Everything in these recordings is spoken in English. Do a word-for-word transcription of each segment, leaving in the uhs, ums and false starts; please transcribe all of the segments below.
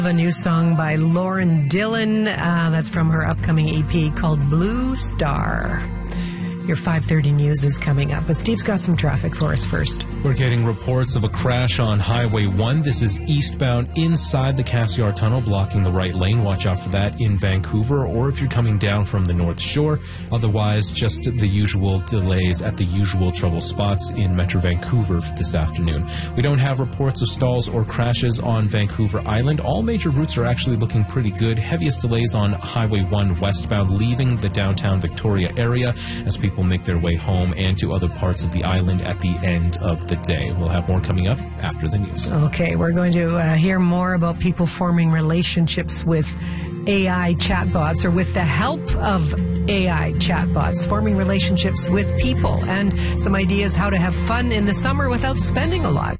The new song by Lauren Dillon. Uh, that's from her upcoming E P called Blue Star. Your five thirty news is coming up, but Steve's got some traffic for us first. We're getting reports of a crash on Highway one. This is eastbound inside the Cassiar Tunnel, blocking the right lane. Watch out for that in Vancouver, or if you're coming down from the North Shore. Otherwise, just the usual delays at the usual trouble spots in Metro Vancouver this afternoon. We don't have reports of stalls or crashes on Vancouver Island. All major routes are actually looking pretty good. Heaviest delays on Highway one westbound, leaving the downtown Victoria area as people will make their way home and to other parts of the island at the end of the day. We'll have more coming up after the news. Okay, we're going to uh, hear more about people forming relationships with A I chatbots, or with the help of A I chatbots, forming relationships with people, and some ideas how to have fun in the summer without spending a lot.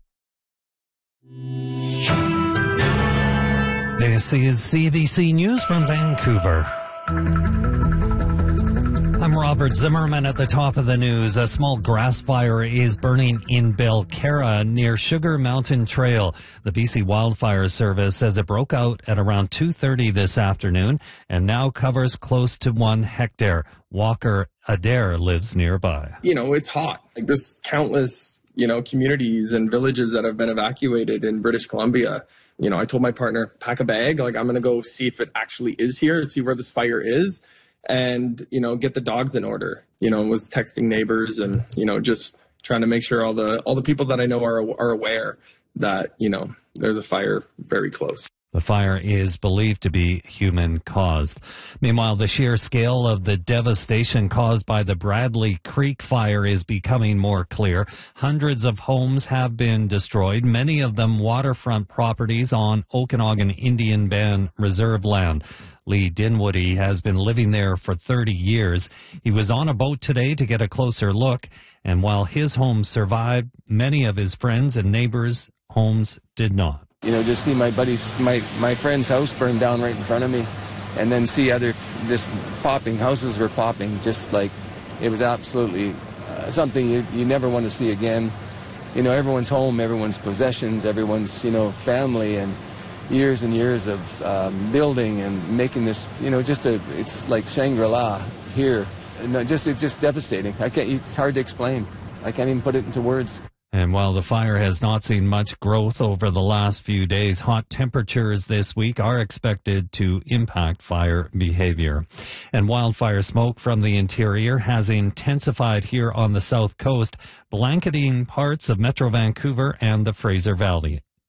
This is C B C News from Vancouver. I'm Robert Zimmerman at the top of the news. A small grass fire is burning in Belcarra near Sugar Mountain Trail. The B C Wildfire Service says it broke out at around two thirty this afternoon and now covers close to one hectare. Walker Adair lives nearby. You know, it's hot. Like, there's countless, you know, communities and villages that have been evacuated in British Columbia. You know, I told my partner, pack a bag. Like, I'm going to go see if it actually is here and see where this fire is. And, you know, get the dogs in order. You know, was texting neighbors and, you know, just trying to make sure all the all the people that I know are are aware that, you know, there's a fire very close. The fire is believed to be human-caused. Meanwhile, the sheer scale of the devastation caused by the Bradley Creek fire is becoming more clear. Hundreds of homes have been destroyed, many of them waterfront properties on Okanagan Indian Band Reserve land. Lee Dinwoody has been living there for thirty years. He was on a boat today to get a closer look, and while his home survived, many of his friends and neighbors' homes did not. You know, just see my buddy's, my, my friend's house burn down right in front of me, and then see other, just popping, houses were popping, just like, it was absolutely uh, something you, you never want to see again. You know, everyone's home, everyone's possessions, everyone's, you know, family, and years and years of um, building and making this, you know, just a, it's like Shangri-La here. No, just, it's just devastating. I can't, it's hard to explain. I can't even put it into words. And while the fire has not seen much growth over the last few days, hot temperatures this week are expected to impact fire behavior. And wildfire smoke from the interior has intensified here on the south coast, blanketing parts of Metro Vancouver and the Fraser Valley.